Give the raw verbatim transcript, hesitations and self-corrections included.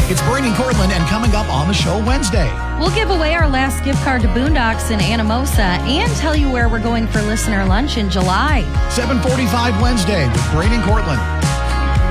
It's Brady and Cortland, and coming up on the show Wednesday. We'll give away our last gift card to Boondocks in Anamosa and tell you where we're going for listener lunch in July. seven forty-five Wednesday with Brady and Cortland.